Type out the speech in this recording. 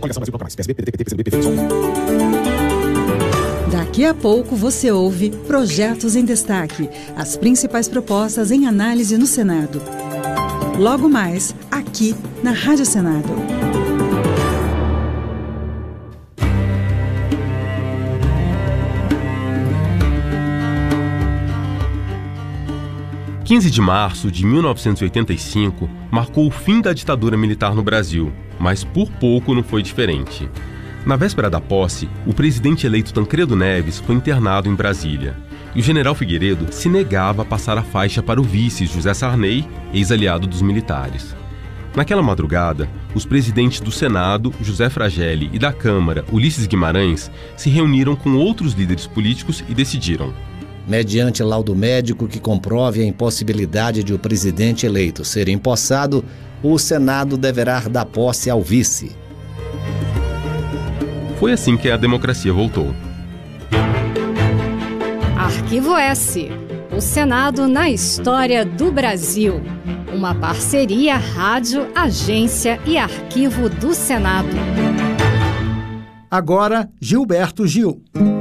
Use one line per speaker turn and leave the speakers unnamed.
Daqui a pouco você ouve Projetos em Destaque, as principais propostas em análise no Senado. Logo mais, aqui na Rádio Senado.
15 de março de 1985 marcou o fim da ditadura militar no Brasil, mas por pouco não foi diferente. Na véspera da posse, o presidente eleito Tancredo Neves foi internado em Brasília. E o general Figueiredo se negava a passar a faixa para o vice José Sarney, ex-aliado dos militares. Naquela madrugada, os presidentes do Senado, José Fragelli, e da Câmara, Ulisses Guimarães, se reuniram com outros líderes políticos e decidiram:
mediante laudo médico que comprove a impossibilidade de o presidente eleito ser empossado, o Senado deverá dar posse ao vice.
Foi assim que a democracia voltou.
Arquivo S. O Senado na história do Brasil. Uma parceria Rádio, Agência e Arquivo do Senado.
Agora, Gilberto Gil.